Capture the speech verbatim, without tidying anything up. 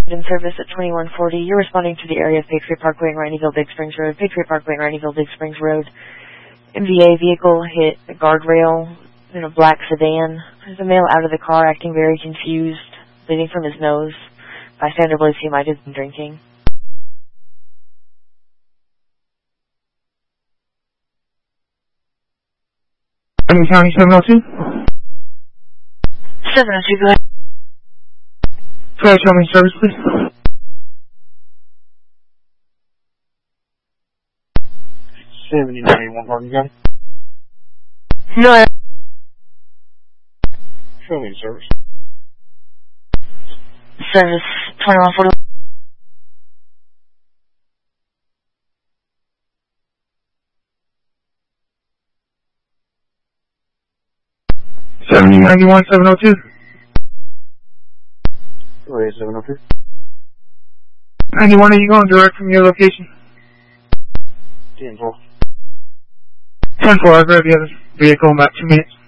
In service at twenty-one forty, you're responding to the area of Patriot Parkway and Rhineyville Big Springs Road. Patriot Parkway and Rhineyville Big Springs Road. M V A vehicle hit a guardrail in a black sedan. There's a male out of the car acting very confused, bleeding from his nose. Bystander believes he might have been drinking. Onion County seven oh two? seven oh two, go ahead. Try to tell me service, please. seventy-nine eighty-one Hardin County. No, I... Show me the service. Service twenty-one forty. seventy ninety-one seven oh two. Go ahead, seven oh two. ninety-one, are you going direct from your location? ten four. ten four, I'll grab the other vehicle in about two minutes.